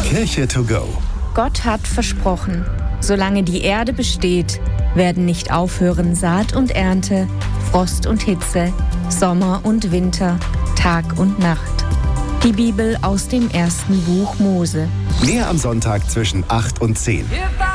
Kirche to go. Gott hat versprochen, solange die Erde besteht, werden nicht aufhören Saat und Ernte, Frost und Hitze, Sommer und Winter, Tag und Nacht. Die Bibel aus dem 1. Buch Mose. Mehr am Sonntag zwischen 8 und 10.